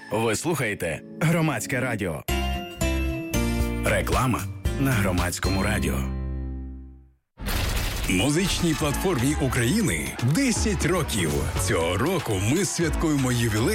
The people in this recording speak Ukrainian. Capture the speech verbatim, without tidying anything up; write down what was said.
Ви слухаєте Громадське радіо. Реклама на Громадському радіо. Музичній платформі України десять років. Цього року ми святкуємо ювілей